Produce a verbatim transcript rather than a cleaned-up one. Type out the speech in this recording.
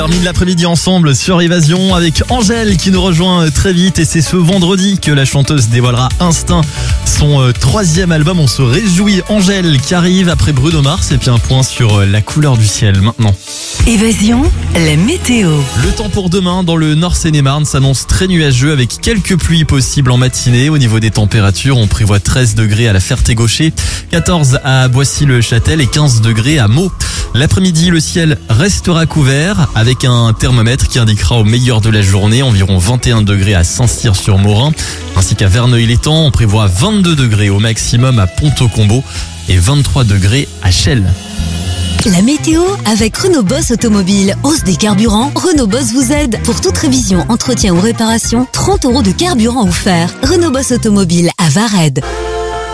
Termine l'après-midi ensemble sur Évasion avec Angèle qui nous rejoint très vite et c'est ce vendredi que la chanteuse dévoilera Instinct, son troisième album. On se réjouit. Angèle qui arrive après Bruno Mars et puis un point sur la couleur du ciel maintenant. Évasion, la météo. Le temps pour demain dans le Nord Seine-et-Marne s'annonce très nuageux avec quelques pluies possibles en matinée. Au niveau des températures, on prévoit treize degrés à la Ferté-Gaucher, quatorze à Boissy-le-Châtel et quinze degrés à Meaux. L'après-midi, le ciel restera couvert avec un thermomètre qui indiquera au meilleur de la journée environ vingt et un degrés à Saint-Cyr-sur-Morin ainsi qu'à Verneuil-l'Étang. On prévoit vingt-deux degrés au maximum à Pont-au-Combo et vingt-trois degrés à Chelles. La météo avec Renault Boss Automobile. Hausse des carburants, Renault Boss vous aide. Pour toute révision, entretien ou réparation, trente euros de carburant offert. Renault Boss Automobile à Vared.